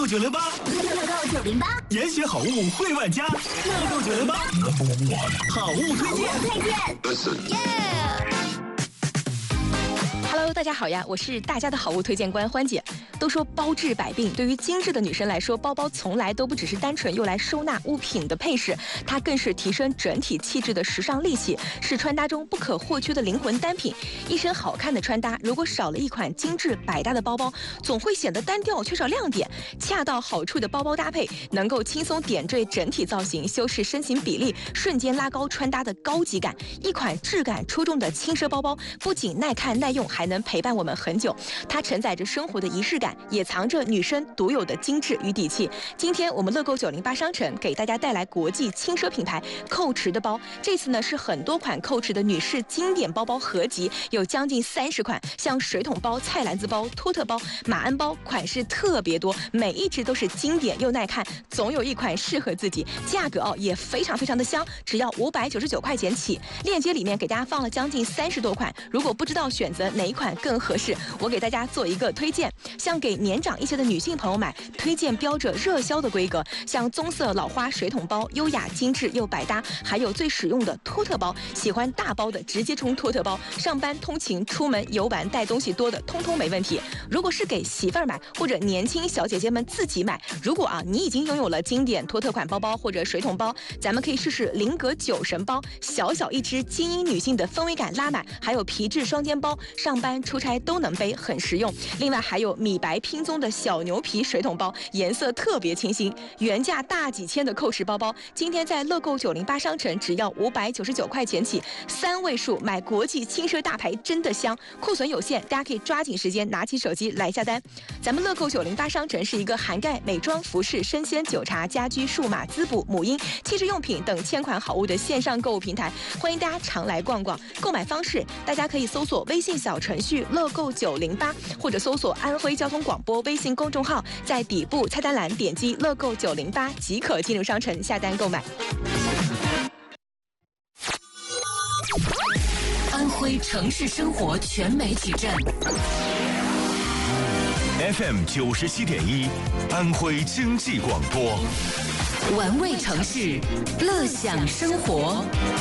908， 乐购908， 研选好物惠万家，乐购908，好物推荐。 Hello， 大家好呀，我是大家的好物推荐官欢姐。都说包治百病，对于精致的女生来说，包包从来都不只是单纯用来收纳物品的配饰，它更是提升整体气质的时尚利器，是穿搭中不可或缺的灵魂单品。一身好看的穿搭，如果少了一款精致百搭的包包，总会显得单调，缺少亮点。恰到好处的包包搭配，能够轻松点缀整体造型，修饰身形比例，瞬间拉高穿搭的高级感。一款质感出众的轻奢包包，不仅耐看耐用，还能陪伴我们很久。它承载着生活的仪式感，也藏着女生独有的精致与底气。今天我们乐购908商城给大家带来国际轻奢品牌蔻驰的包，这次呢是很多款蔻驰的女士经典包包合集，有将近30款，像水桶包、菜篮子包、托特包、马鞍包，款式特别多，每一只都是经典又耐看，总有一款适合自己。价格也非常的香，只要599块钱起。链接里面给大家放了将近30多款，如果不知道选择哪一款更合适，我给大家做一个推荐。像给年长一些的女性朋友买，推荐标着热销的规格，像棕色老花水桶包，优雅精致又百搭，还有最实用的托特包，喜欢大包的直接冲托特包，上班通勤出门游玩带东西多的通通没问题。如果是给媳妇儿买或者年轻小姐姐们自己买，如果你已经拥有了经典托特款包包或者水桶包，咱们可以试试菱格9神包，小小一只，精英女性的氛围感拉满，还有皮质双肩包，上班出差都能背，很实用。另外还有米白拼棕的小牛皮水桶包，颜色特别清新，原价大几千的蔻驰包包，今天在乐购908商城只要599块钱起，3位数买国际轻奢大牌真的香，库存有限，大家可以抓紧时间拿起手机来下单。咱们乐购908商城是一个涵盖美妆、服饰、生鲜、酒茶、家居、数码、滋补、母婴、汽车用品等千款好物的线上购物平台，欢迎大家常来逛逛。购买方式，大家可以搜索微信小程序乐购908，或者搜索安徽交通广播微信公众号，在底部菜单栏点击乐购908即可进入商城下单购买。 安徽城市生活全媒体站 FM 97.1，安徽经济广播， 玩味城市，乐享生活。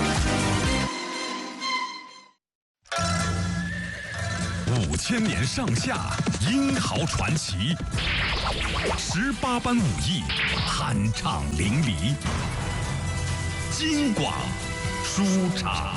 5000年上下，英豪传奇，18般武艺，酣畅淋漓。京广书场。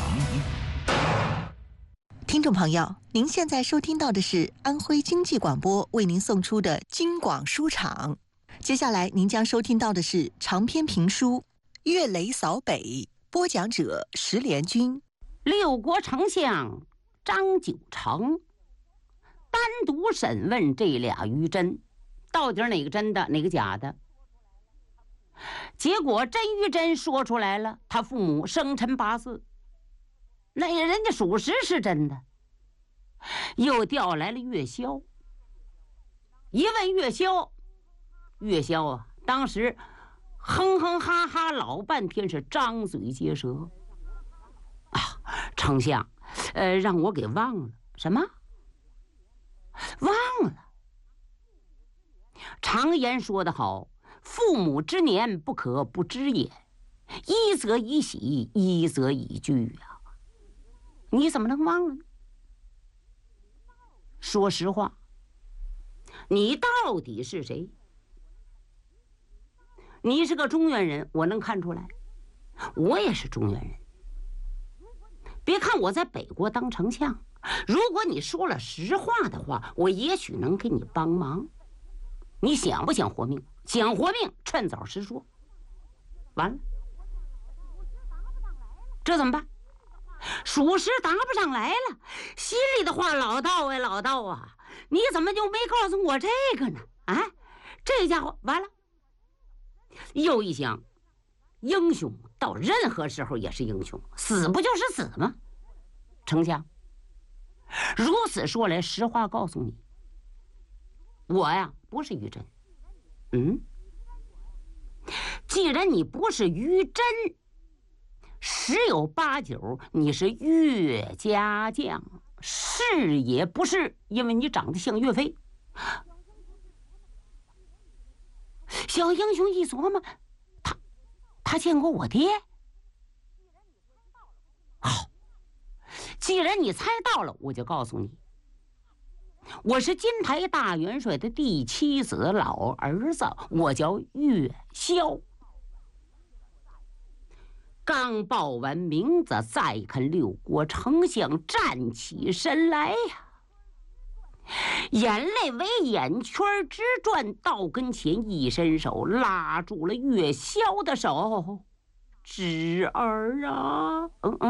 听众朋友，您现在收听到的是安徽经济广播为您送出的京广书场。接下来您将收听到的是长篇评书《岳雷扫北》，播讲者石连军。 六国丞相张九成单独审问这俩于真，到底哪个真的，哪个假的？结果真于真说出来了，他父母生辰八字，那人家属实是真的。又调来了岳霄，一问岳霄，岳霄当时哼哼哈哈老半天，是张嘴结舌。丞相，让我给忘了什么？忘了。常言说得好，父母之年不可不知也，一则以喜，一则以惧啊。你怎么能忘了呢？说实话，你到底是谁？你是个中原人，我能看出来，我也是中原人。别看我在北国当丞相，如果你说了实话的话，我也许能给你帮忙。你想不想活命？想活命，趁早实说。完了，这怎么办？属实答不上来了，心里的话，老道啊，老道啊，你怎么就没告诉我这个呢？这家伙完了。又一想，英雄到任何时候也是英雄，死不就是死吗？丞相，如此说来，实话告诉你，我呀不是于真。既然你不是于真，十有八九你是岳家将，是也不是因为你长得像岳飞。 小英雄一琢磨，他见过我爹。好，既然你猜到了，我就告诉你，我是金台大元帅的第7子老儿子，我叫岳霄。刚报完名字，再看6国丞相站起身来呀，眼泪为眼圈直转，到跟前一伸手拉住了岳霄的手。侄儿啊，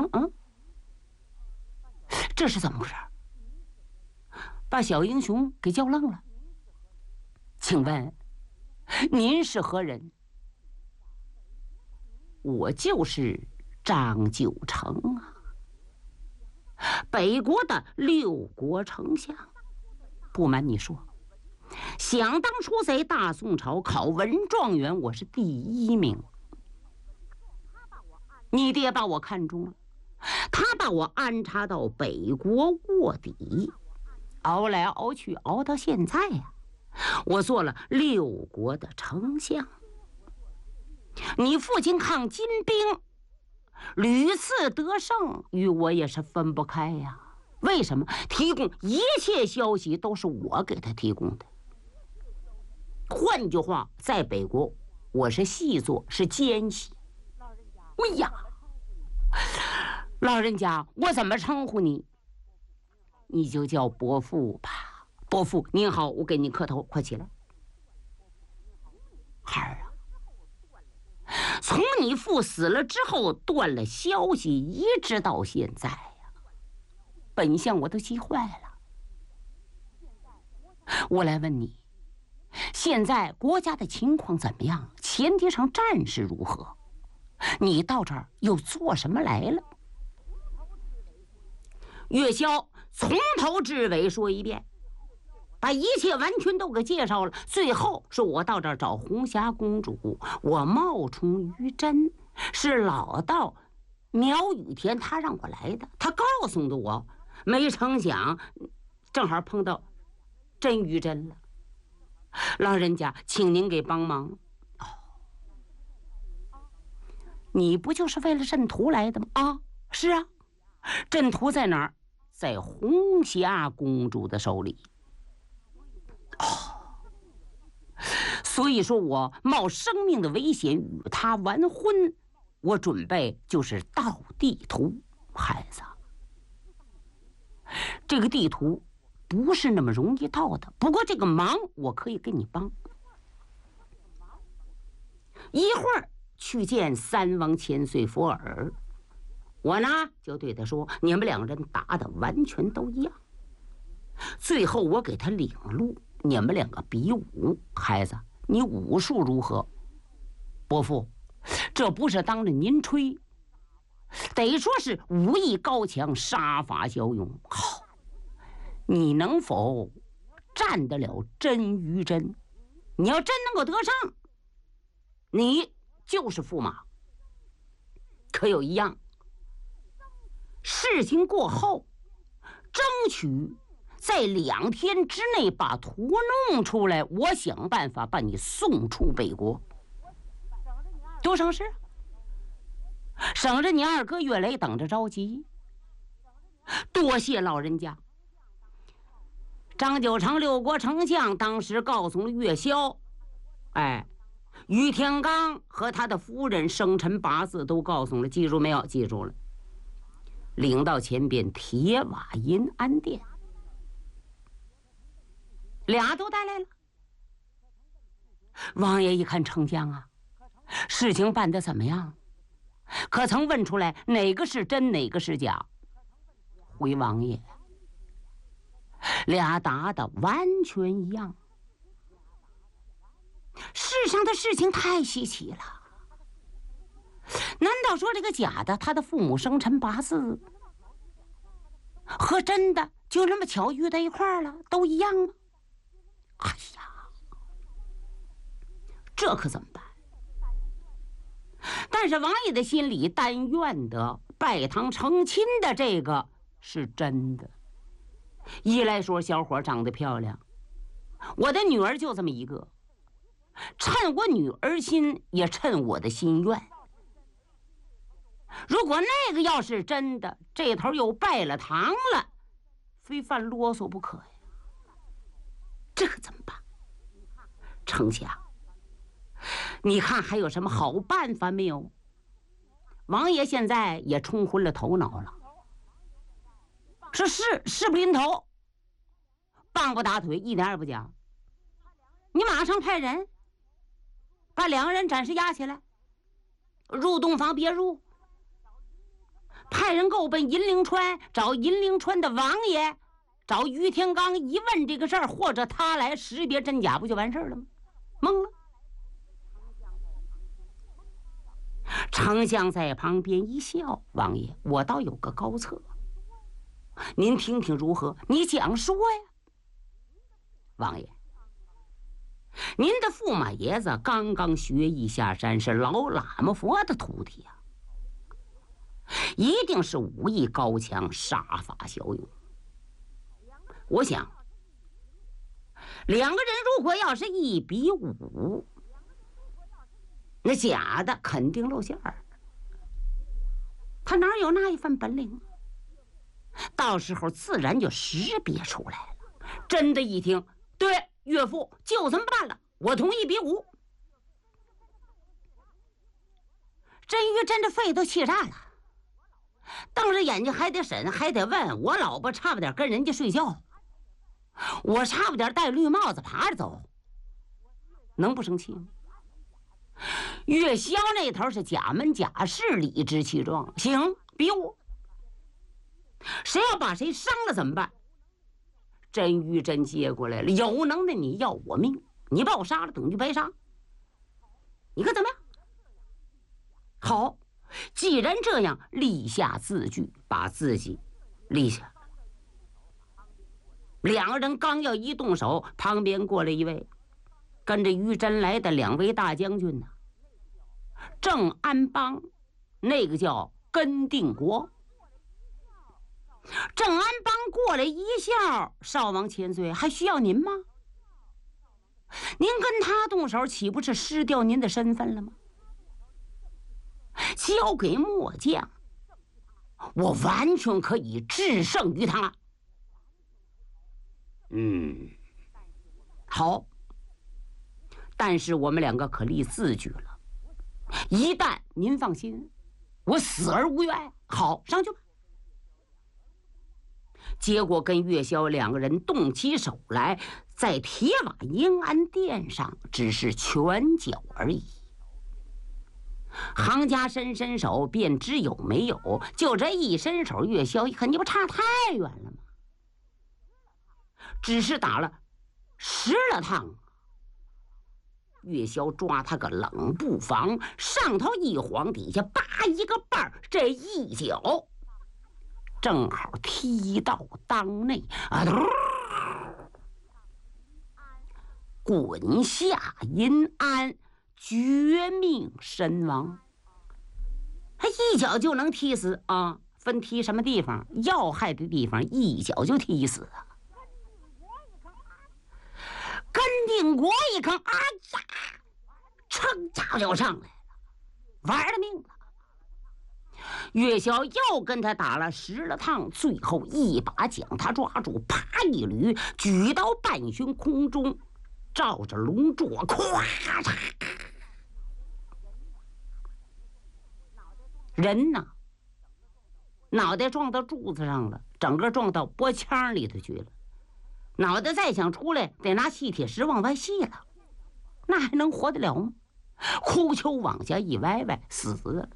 这是怎么回事？把小英雄给叫愣了。请问您是何人？我就是张九成啊，北国的6国丞相。不瞒你说，想当初在大宋朝考文状元，我是第1名。你爹把我看中了，他把我安插到北国卧底，熬来熬去，熬到现在呀，我做了6国的丞相。你父亲抗金兵屡次得胜，与我也是分不开呀。为什么？提供一切消息都是我给他提供的。换句话，在北国我是细作，是奸细。哎呀，老人家，我怎么称呼你？你就叫伯父吧。伯父您好，我给您磕头，快起来。孩儿啊，从你父死了之后断了消息，一直到现在呀，本相我都急坏了。我来问你，现在国家的情况怎么样？前提上战事如何？你到这儿又做什么来了？岳霄从头至尾说一遍，把一切完全都给介绍了。最后说我到这儿找红霞公主，我冒充于真，是老道苗雨田他让我来的，他告诉的我，没成想正好碰到真于真了。老人家，请您给帮忙。你不就是为了阵图来的吗？啊，是啊，阵图在哪儿？在红霞公主的手里。所以说我冒生命的危险与她完婚，我准备就是盗地图。孩子，这个地图不是那么容易盗的，不过这个忙我可以给你帮。一会儿去见3王千岁佛尔，我呢就对他说，你们2人打的完全都一样。最后我给他领路，你们2个比武。孩子，你武术如何？伯父，这不是当着您吹，得说是武艺高强，杀伐骁勇。好，你能否战得了真于真？你要真能够得胜，你就是驸马。可有一样，事情过后，争取在2天之内把图弄出来，我想办法把你送出北国，多省事，省着你2哥岳雷等着着急。多谢老人家。张九成6国丞相当时告诉了岳霄，于天罡和他的夫人生辰8字都告诉了，记住没有？记住了。领到前边铁瓦银安殿，2都带来了。王爷一看，丞相啊，事情办得怎么样？可曾问出来哪个是真，哪个是假？回王爷，2答的完全一样。世上的事情太稀奇了，难道说这个假的，他的父母生辰8字和真的就那么巧遇在一块儿了，都一样吗？哎呀，这可怎么办？但是王爷的心里但愿的拜堂成亲的这个是真的。一来说小伙长得漂亮，我的女儿就这么一个， 趁我女儿心，也趁我的心愿。如果那个要是真的，这头又拜了堂了，非犯啰嗦不可呀。这可怎么办？丞相，你看还有什么好办法没有？王爷现在也冲昏了头脑了，说事不临头，棒不打腿，一点也不假。你马上派人把两个人暂时押起来，入洞房别入。派人够奔银铃川，找银铃川的王爷，找于天罡一问这个事儿，或者他来识别真假，不就完事儿了吗？懵了。丞相在旁边一笑：“王爷，我倒有个高策，您听听如何？你讲说呀。”王爷，您的驸马爷子刚刚学艺下山，是老喇嘛佛的徒弟呀。一定是武艺高强，杀法骁勇。我想，两个人如果要是1比5，那假的肯定露馅儿。他哪有那一份本领？到时候自然就识别出来了。真的一听，对，岳父就这么办了，我同意比5。甄玉真的肺都气炸了。瞪着眼睛还得审，还得问，我老婆差不点跟人家睡觉，我差不点戴绿帽子爬着走，能不生气吗？岳霄那头是假门假式，理直气壮，行，比我，谁要把谁伤了怎么办？甄玉珍接过来了，有能耐你要我命，你把我杀了等于白杀，你看怎么样？好，既然这样，立下字据，把自己立下。两个人刚要一动手，旁边过来一位跟着于真来的2位大将军呢，郑安邦，那个叫根定国。郑安邦过来一笑：“少王千岁，还需要您吗？您跟他动手，岂不是失掉您的身份了吗？交给末将，我完全可以制胜于他。”好，但是我们2个可立字据了，一旦您放心，我死而无怨。好，上去吧。结果跟岳霄2个人动起手来，在铁瓦银安殿上只是拳脚而已。行家伸手便知有没有，就这一伸手，岳霄一看，你不差太远了吗？只是打了10了趟。岳霄抓他个冷不防，上头一晃，底下叭一个绊儿，这一脚正好踢到裆内，滚下银安，绝命身亡。他一脚就能踢死啊！分踢什么地方？要害的地方，一脚就踢死啊！根定国一看，哎呀，噌家就上来了，玩了命了。岳霄又跟他打了10了趟，最后一把将他抓住，啪一捋，举到半悬空中，照着龙座，咵嚓，人呢，脑袋撞到柱子上了，整个撞到脖腔里头去了。脑袋再想出来，得拿细铁石往外系了，那还能活得了吗？哭丘往下一歪歪，死了。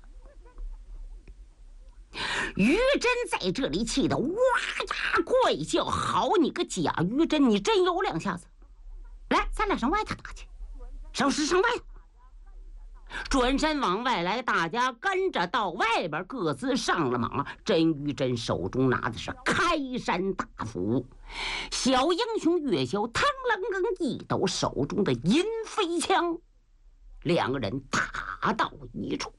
于真在这里气得哇呀怪叫：“好你个假于真，你真有2下子！来，咱俩上外头打去，上外头。”转身往外来，大家跟着到外边，各自上了马。甄于真手中拿的是开山大斧，小英雄岳霄腾楞楞一抖手中的银飞枪，两个人打到一处。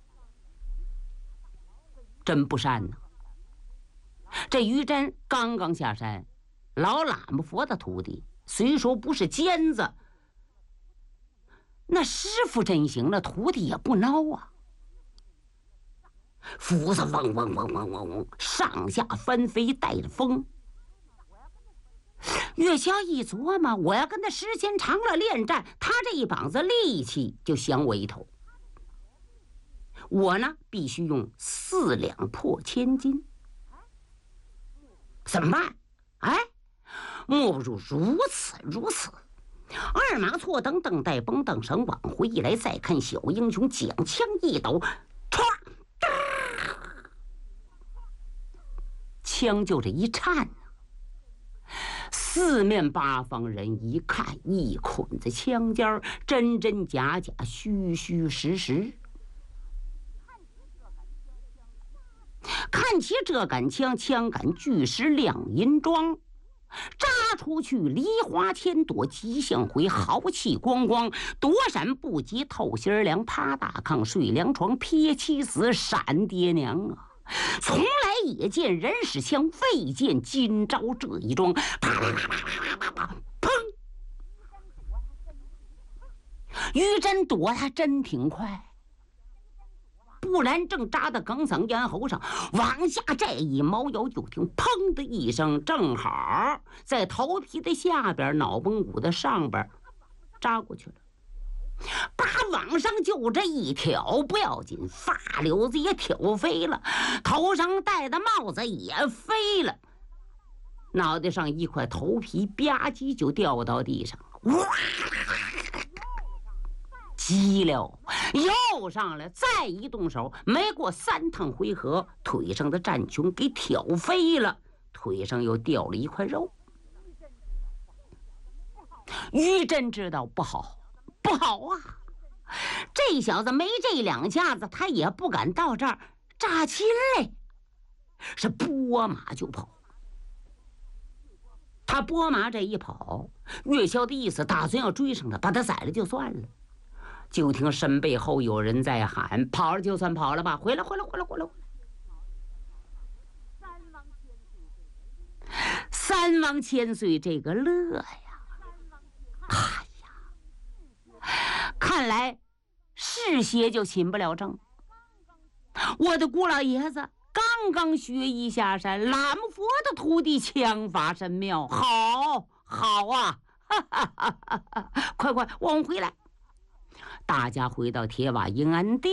真不善呐！这于真刚刚下山，老喇嘛佛的徒弟，虽说不是尖子， 那师傅真行了，徒弟也不孬啊。斧子嗡嗡嗡嗡嗡嗡，上下翻飞，带着风。岳霄一琢磨，我要跟他时间长了恋战，他这一膀子力气就响我一头。我呢，必须用4两破千斤。怎么办？哎，莫不如如此。二马错蹬，蹬带绷，蹬绳往回一来，再看小英雄将枪一抖，歘，枪就这一颤，四面八方人一看，一捆子枪尖，真真假假，虚虚实实。看起这杆枪，枪杆巨石亮银装，扎出去梨花千朵，急向回，豪气光光，躲闪不及透心凉，趴大炕睡凉床，撇妻死闪爹娘啊！从来也见人使枪，未见今朝这一桩。啪啪啪啪啪啪砰！于真躲他真挺快，不然正扎到哽嗓咽喉上，往下这一猫腰，就听砰的一声，正好在头皮的下边、脑崩骨的上边扎过去了。把往上就这一挑不要紧，发绺子也挑飞了，头上戴的帽子也飞了，脑袋上一块头皮吧唧就掉到地上，哇！急了，又上来，再一动手，没过3趟回合，腿上的战裙给挑飞了，腿上又掉了一块肉。于真知道不好啊，这小子没这2下子，他也不敢到这儿扎亲来，是拨马就跑。他拨马这一跑，岳霄的意思打算要追上他，把他宰了就算了。就听身背后有人在喊：“跑了就算跑了吧，回来！”3王千岁这个乐呀！哎呀，看来是邪就擒不了正。我的姑老爷子刚刚学艺下山，喇嘛佛的徒弟枪法神妙，好啊！快，我们回来。大家回到铁瓦营安殿。